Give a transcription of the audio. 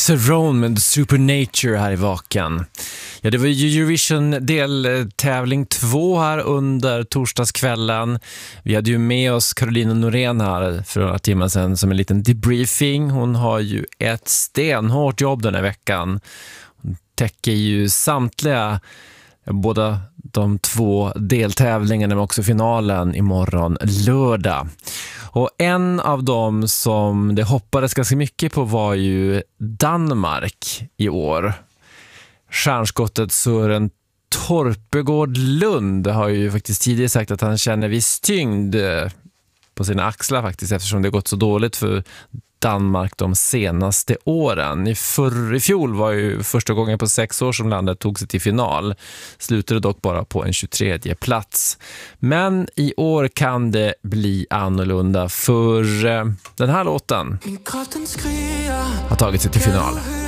Cerrone med Supernature här i Vaken. Ja, det var ju Eurovision deltävling 2 här under torsdagskvällen. Vi hade ju med oss Carolina Norén här för några timmar sedan som en liten debriefing. Hon har ju ett stenhårt jobb den här veckan. Hon täcker ju samtliga, båda de 2 deltävlingarna men också finalen imorgon lördag. Och en av dem som det hoppades ganska mycket på var ju Danmark i år. Stjärnskottet Søren Torpegård Lund har ju faktiskt tidigare sagt att han känner viss tyngd på sina axlar faktiskt, eftersom det gått så dåligt för Danmark de senaste åren. I fjol var ju första gången på 6 år som landet tog sig till final. Slutade dock bara på en 23:e plats. Men i år kan det bli annorlunda, för den här låten har tagit sig till final.